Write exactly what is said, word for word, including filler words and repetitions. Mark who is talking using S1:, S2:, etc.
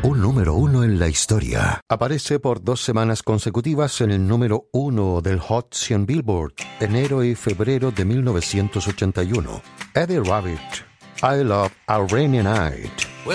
S1: Un número uno en la historia. Aparece por dos semanas consecutivas en el número uno del Hot cien Billboard, enero y febrero de mil novecientos ochenta y uno. Eddie Rabbitt, I Love a Rainy Night.